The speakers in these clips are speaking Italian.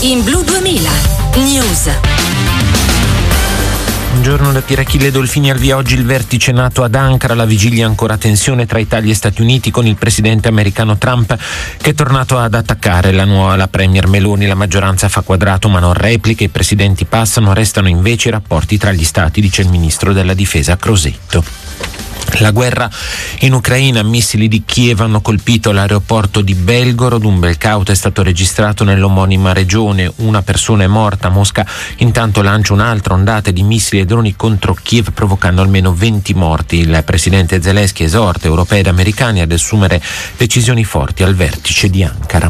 in Blu 2000 News. Buongiorno da Pierachille Dolfini al via oggi il vertice NATO ad Ankara, la vigilia ancora tensione tra Italia e Stati Uniti con il presidente americano Trump che è tornato ad attaccare la premier Meloni. La maggioranza fa quadrato ma non replica, i presidenti passano, restano invece i rapporti tra gli stati, dice il ministro della difesa Crosetto. La guerra in Ucraina, missili di Kiev hanno colpito l'aeroporto di Belgorod, un bel caos è stato registrato nell'omonima regione, una persona è morta. Mosca intanto lancia un'altra ondata di missili e droni contro Kiev provocando almeno 20 morti. Il presidente Zelensky esorta europei ed americani ad assumere decisioni forti al vertice di Ankara.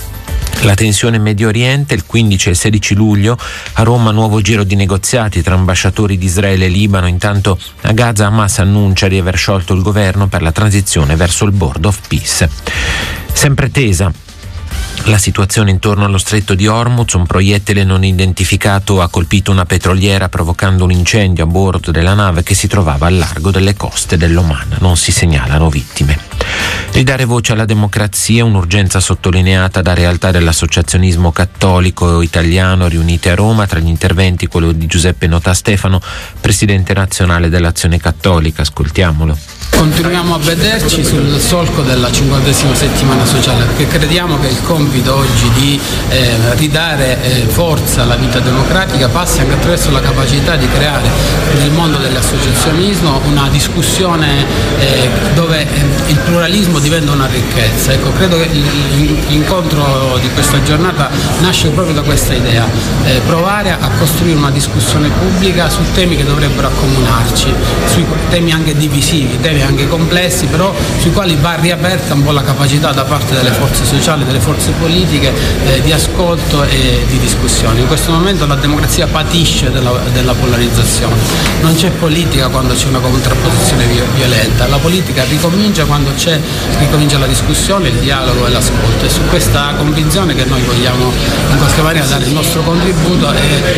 La tensione in Medio Oriente, il 15 e il 16 luglio a Roma nuovo giro di negoziati tra ambasciatori di Israele e Libano. Intanto a Gaza Hamas annuncia di aver sciolto il governo per la transizione verso il Board of Peace. Sempre tesa la situazione intorno allo stretto di Hormuz, un proiettile non identificato ha colpito una petroliera provocando un incendio a bordo della nave che si trovava al largo delle coste dell'Oman. Non si segnalano vittime. Ridare voce alla democrazia, un'urgenza sottolineata da realtà dell'associazionismo cattolico italiano riunite a Roma, tra gli interventi quello di Giuseppe Nota Stefano, presidente nazionale dell'Azione Cattolica. Ascoltiamolo. Continuiamo a vederci sul solco della 50esima settimana sociale, perché crediamo che il compito oggi di ridare forza alla vita democratica passi anche attraverso la capacità di creare nel mondo dell'associazionismo una discussione dove il pluralismo diventa una ricchezza. Ecco, credo che l'incontro di questa giornata nasce proprio da questa idea, provare a costruire una discussione pubblica su temi che dovrebbero accomunarci, sui temi anche divisivi, temi anche complessi, però sui quali va riaperta un po' la capacità da parte delle forze sociali, delle forze politiche di ascolto e di discussione. In questo momento la democrazia patisce della polarizzazione, non c'è politica quando c'è una contrapposizione violenta, la politica ricomincia quando ricomincia la discussione, il dialogo e l'ascolto. È su questa convinzione che noi vogliamo in qualche maniera dare il nostro contributo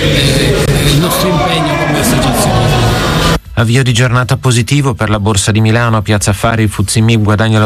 e il nostro impegno come associazione. Avvio di giornata positivo per la Borsa di Milano, a Piazza Affari il FTSE MIB guadagna lo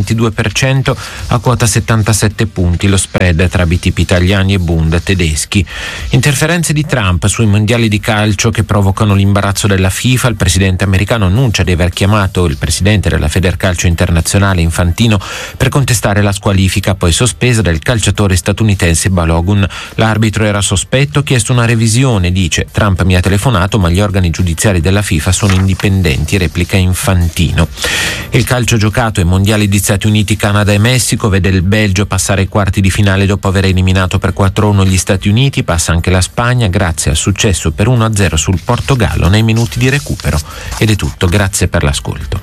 0,22% a quota 77 punti, lo spread tra BTP italiani e Bund tedeschi. Interferenze di Trump sui mondiali di calcio che provocano l'imbarazzo della FIFA, il presidente americano annuncia di aver chiamato il presidente della Federcalcio Internazionale Infantino per contestare la squalifica poi sospesa del calciatore statunitense Balogun. L'arbitro era sospetto, ha chiesto una revisione, dice Trump mi ha telefonato ma gli organi giudiziari della FIFA sono indipendenti, replica Infantino. Il calcio giocato ai mondiali di Stati Uniti, Canada e Messico vede il Belgio passare ai quarti di finale dopo aver eliminato per 4-1 gli Stati Uniti, passa anche la Spagna grazie al successo per 1-0 sul Portogallo nei minuti di recupero. Ed è tutto, grazie per l'ascolto.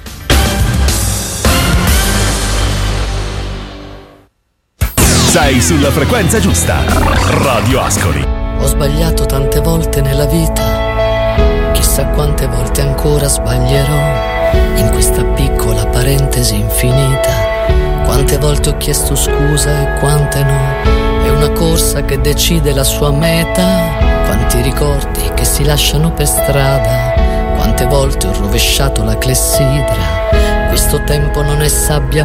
Sei sulla frequenza giusta. Radio Ascoli. Ho sbagliato tante volte nella vita, chissà quante volte ancora sbaglierò in questa piccola parentesi infinita. Quante volte ho chiesto scusa e quante no, è una corsa che decide la sua meta. Quanti ricordi che si lasciano per strada, quante volte ho rovesciato la clessidra. Questo tempo non è sabbia